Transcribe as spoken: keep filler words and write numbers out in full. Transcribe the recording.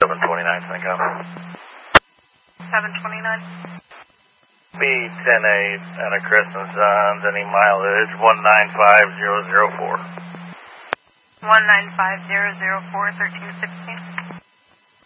seven twenty-nine, think of. seven twenty-nine. B ten eight out of Crescent Sons, any mileage, one nine five zero zero four. one nine five zero zero four, thirteen sixteen.